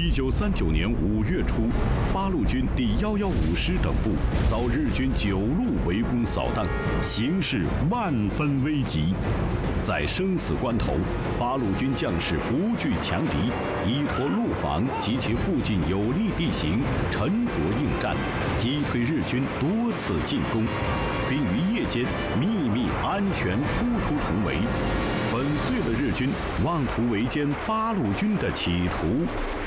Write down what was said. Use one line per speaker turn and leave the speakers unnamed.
1939年5月初，八路军第115师等部遭日军9路围攻扫荡，形势万分危急。在生死关头，八路军将士不惧强敌，依托路房及其附近有利地形，沉着应战，击退日军多次进攻，并于夜间秘密安全突出重围，粉碎了日军妄图围歼八路军的企图。